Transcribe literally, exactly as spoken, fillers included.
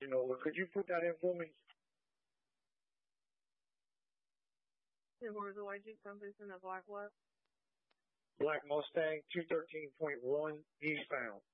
You know, could you put that in for me? Ten four is a white Jeep Compass in a black what? Black Mustang two thirteen point one eastbound.